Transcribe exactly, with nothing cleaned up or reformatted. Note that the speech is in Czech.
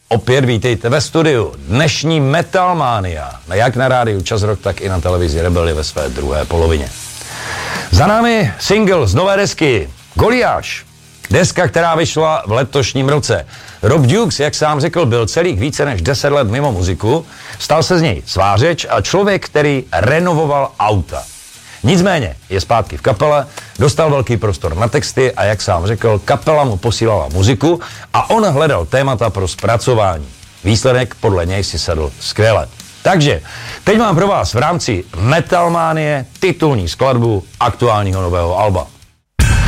Opět vítejte ve studiu. Dnešní Metalmania, jak na rádiu Čas Rock, tak i na televizi Rebel ve své druhé polovině. Za námi single z nové desky Goliáš. Deska, která vyšla v letošním roce. Rob Dukes, jak sám řekl, byl celých více než deset let mimo muziku, stal se z něj svářeč a člověk, který renovoval auta. Nicméně je zpátky v kapele, dostal velký prostor na texty a jak sám řekl, kapela mu posílala muziku a on hledal témata pro zpracování. Výsledek podle něj si sedl skvěle. Takže teď mám pro vás v rámci Metalmanie titulní skladbu aktuálního nového alba.